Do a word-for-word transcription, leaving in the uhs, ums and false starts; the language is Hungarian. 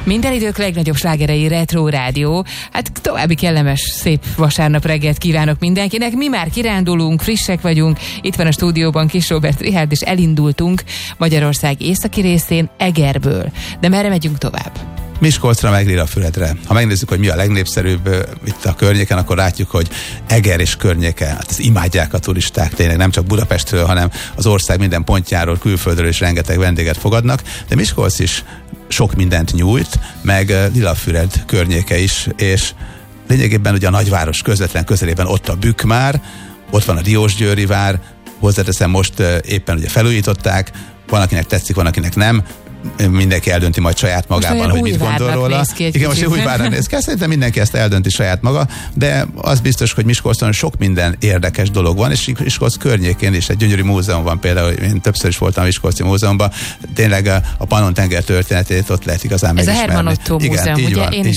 Minden idők legnagyobb slágerei Retro Rádió. Hát további kellemes, szép vasárnap reggelt kívánok mindenkinek. Mi már kirándulunk, frissek vagyunk. Itt van a stúdióban Kis Róbert Richárd, és elindultunk Magyarország északi részén, Egerből. De merre megyünk tovább? Miskolcra, meg Lilafüredre. Ha megnézzük, hogy mi a legnépszerűbb uh, itt a környéken, akkor látjuk, hogy Eger és környéke, hát ezt imádják a turisták, tényleg nem csak Budapestről, hanem az ország minden pontjáról, külföldről is rengeteg vendéget fogadnak, de Miskolc is sok mindent nyújt, meg uh, Lilafüred környéke is, és lényegében ugye a nagyváros közvetlen közelében ott a Bükkmár, ott van a Diósgyőri vár, hozzáteszem most uh, éppen ugye felújították, van akinek tetszik, van akinek nem, mindenki eldönti majd saját magában, hogy mit gondol róla. Igen, most új várnak néz ki. Szerintem mindenki ezt eldönti saját maga, de az biztos, hogy Miskolcon sok minden érdekes dolog van, és Miskolc környékén is egy gyönyörű múzeum van, például én többször is voltam a Miskolci Múzeumban, tényleg a Pannon-tenger történetét ott lehet igazán Ez megismerni. Ez a Herman Ottó Múzeum, ugye? Van, én is